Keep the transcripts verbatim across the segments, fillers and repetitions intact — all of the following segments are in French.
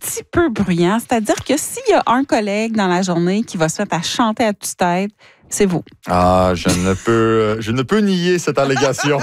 petit peu bruyant. C'est-à-dire que s'il y a un collègue dans la journée qui va se mettre à chanter à tue-tête, c'est vous. Ah, je ne peux, je ne peux nier cette allégation.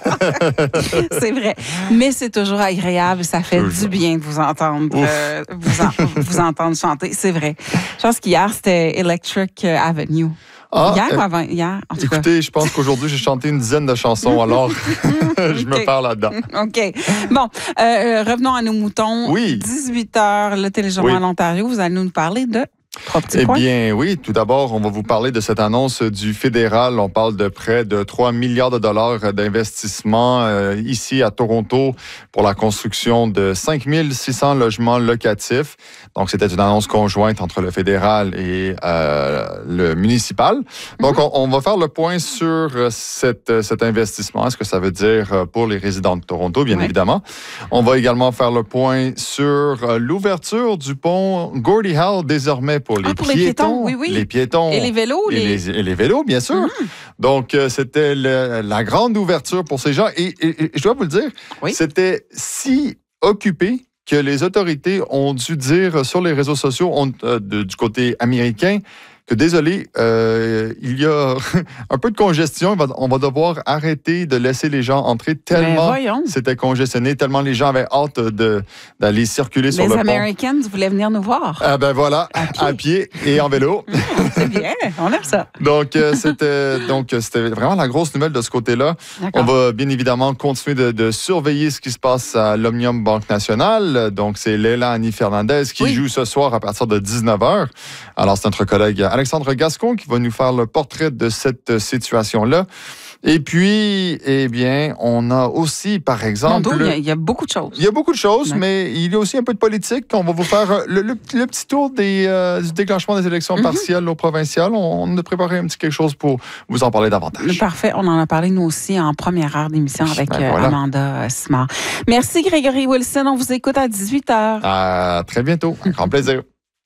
C'est vrai. Mais c'est toujours agréable. Ça fait toujours. du bien de vous entendre, euh, vous, en, vous entendre chanter. C'est vrai. Je pense qu'hier, c'était Electric Avenue. Ah, hier ou avant? Hier, en tout écoutez, cas. Je pense qu'aujourd'hui, j'ai chanté une dizaine de chansons, alors je okay. me parle là-dedans. OK. Bon, euh, revenons à nos moutons. Oui. dix-huit heures, le Téléjournal oui. Ontario. Vous allez nous parler de... Eh bien, oui. Tout d'abord, on va vous parler de cette annonce du fédéral. On parle de près de trois milliards de dollars d'investissement euh, ici à Toronto pour la construction de cinq mille six cents logements locatifs. Donc, c'était une annonce conjointe entre le fédéral et euh, le municipal. Donc, on, on va faire le point sur cette, cet investissement. Ce que ça veut dire pour les résidents de Toronto, bien oui. évidemment. On va également faire le point sur l'ouverture du pont Gordie Howe, désormais pour les ah, pour piétons, les piétons, oui, oui. les piétons et les vélos, et les, et les vélos, bien sûr. Mm-hmm. Donc, euh, c'était le, la grande ouverture pour ces gens. Et, et, et je dois vous le dire, oui. c'était si occupé que les autorités ont dû dire sur les réseaux sociaux on, euh, de, du côté américain que désolé, euh, il y a un peu de congestion. On va devoir arrêter de laisser les gens entrer tellement c'était congestionné, tellement les gens avaient hâte de, d'aller circuler les sur le pont. Les Americans voulaient venir nous voir. Ah ben voilà, à pied, à pied et en vélo. Mmh, c'est bien, on aime ça. donc, euh, c'était, donc, c'était vraiment la grosse nouvelle de ce côté-là. D'accord. On va bien évidemment continuer de, de surveiller ce qui se passe à l'Omnium Banque Nationale. Donc, c'est Leila Annie Fernandez qui oui. joue ce soir à partir de dix-neuf heures. Alors, c'est notre collègue Alexandre Gascon qui va nous faire le portrait de cette situation-là. Et puis, eh bien, on a aussi, par exemple... Mon Dieu, il y, y a beaucoup de choses. Il y a beaucoup de choses, ouais. mais il y a aussi un peu de politique. On va vous faire le, le, le petit tour des, euh, du déclenchement des élections mm-hmm. partielles au provincial. On, on a préparé un petit quelque chose pour vous en parler davantage. Parfait. On en a parlé, nous aussi, en première heure d'émission avec ben, voilà. euh, Amanda Simard. Merci, Grégory Wilson. On vous écoute à dix-huit heures. À très bientôt. Un grand plaisir.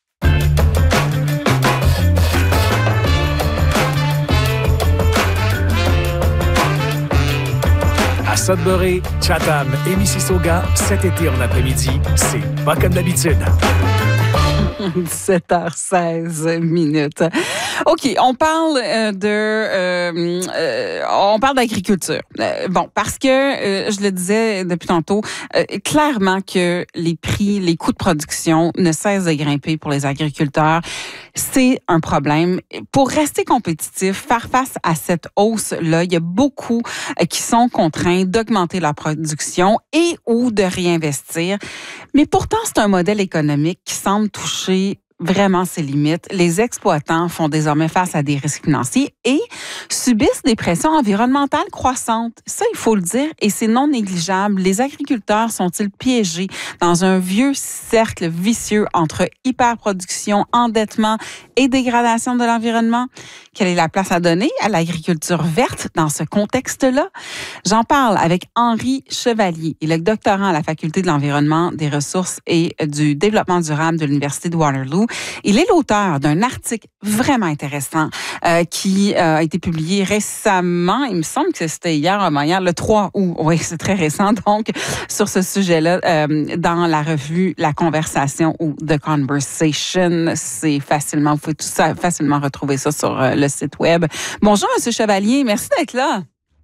À Sudbury, Chatham et Mississauga, cet été en après-midi, c'est pas comme d'habitude. dix-sept heures seize minutes. OK, on parle euh, de euh, euh, on parle d'agriculture. Euh, bon, parce que euh, je le disais depuis tantôt, euh, clairement que les prix, les coûts de production ne cessent de grimper pour les agriculteurs. C'est un problème. Pour rester compétitif, faire face à cette hausse-là, il y a beaucoup euh, qui sont contraints d'augmenter leur production et ou de réinvestir. Mais pourtant, c'est un modèle économique qui semble toucher vraiment ses limites. Les exploitants font désormais face à des risques financiers et subissent des pressions environnementales croissantes. Ça, il faut le dire, et c'est non négligeable. Les agriculteurs sont-ils piégés dans un vieux cercle vicieux entre hyperproduction, endettement et dégradation de l'environnement? Quelle est la place à donner à l'agriculture verte dans ce contexte-là? J'en parle avec Henri Chevalier. Il est doctorant à la Faculté de l'environnement, des ressources et du développement durable de l'Université de Waterloo. Il est l'auteur d'un article vraiment intéressant euh, qui euh, a été publié récemment. Il me semble que c'était hier, hier le trois août. Oui, c'est très récent. Donc, sur ce sujet-là, euh, dans la revue La Conversation ou The Conversation, c'est facilement, vous pouvez tout ça facilement retrouver ça sur euh, le site web. Bonjour, M. Chevalier. Merci d'être là.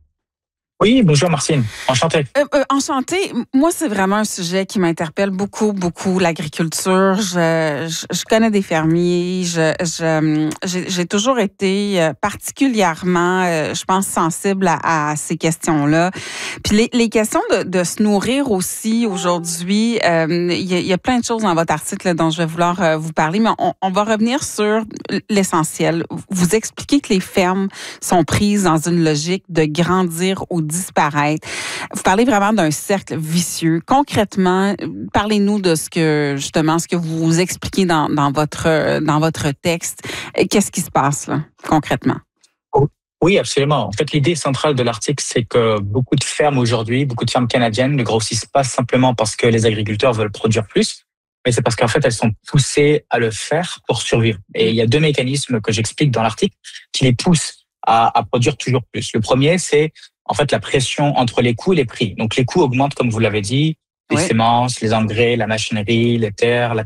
Oui, bonjour Martine. Enchantée. Euh, euh, enchantée. Moi, c'est vraiment un sujet qui m'interpelle beaucoup, beaucoup, l'agriculture. Je, je, je connais des fermiers. Je, je, j'ai, j'ai toujours été particulièrement, euh, je pense, sensible à, à ces questions-là. Puis les, les questions de, de se nourrir aussi aujourd'hui, euh, il y, a, il y a plein de choses dans votre article là, dont je vais vouloir euh, vous parler, mais on, on va revenir sur l'essentiel. Vous expliquez que les fermes sont prises dans une logique de grandir ou disparaître. Vous parlez vraiment d'un cercle vicieux. Concrètement, parlez-nous de ce que, justement, ce que vous expliquez dans, dans, votre, dans votre texte. Qu'est-ce qui se passe, là, concrètement? Oui, absolument. En fait, l'idée centrale de l'article, c'est que beaucoup de fermes aujourd'hui, beaucoup de fermes canadiennes ne grossissent pas simplement parce que les agriculteurs veulent produire plus, mais c'est parce qu'en fait, elles sont poussées à le faire pour survivre. Et il y a deux mécanismes que j'explique dans l'article qui les poussent à, à produire toujours plus. Le premier, c'est en fait la pression entre les coûts et les prix. Donc les coûts augmentent, comme vous l'avez dit, les ouais. semences, les engrais, la machinerie, les terres, la